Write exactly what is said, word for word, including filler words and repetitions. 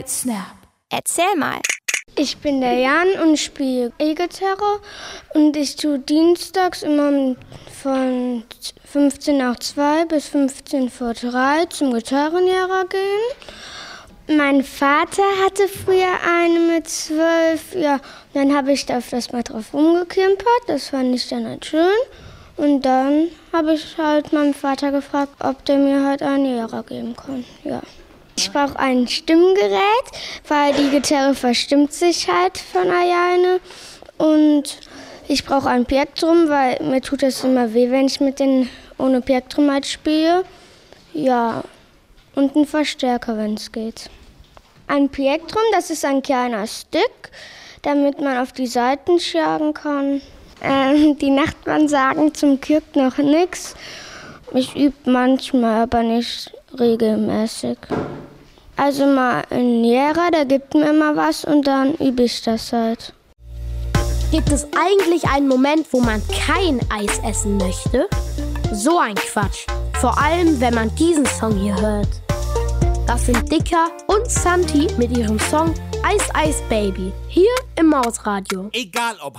Snap. Erzähl mal. Ich bin der Jan und spiele E-Gitarre und ich tue dienstags immer von fünfzehn nach zwei bis fünfzehn vor drei zum Gitarrenlehrer gehen. Mein Vater hatte früher eine mit zwölf, ja, dann habe ich da öfters mal drauf rumgekimpert, das fand ich dann halt schön. Und dann habe ich halt meinen Vater gefragt, ob der mir halt einen Lehrer geben kann, ja. Ich brauche ein Stimmgerät, weil die Gitarre verstimmt sich halt von alleine. Und ich brauche ein Plektrum, weil mir tut das immer weh, wenn ich mit den ohne Plektrum halt spiele. Ja, und einen Verstärker, wenn es geht. Ein Plektrum, das ist ein kleiner Stick, damit man auf die Saiten schlagen kann. Ähm, die Nachbarn sagen zum Glück noch nichts. Ich übe manchmal, aber nicht regelmäßig. Also mal ein Lehrer, der gibt mir immer was und dann übe ich das halt. Gibt es eigentlich einen Moment, wo man kein Eis essen möchte? So ein Quatsch. Vor allem, wenn man diesen Song hier hört. Das sind Dicker und Santi mit ihrem Song Eis Eis Baby. Hier im Mausradio. Egal ob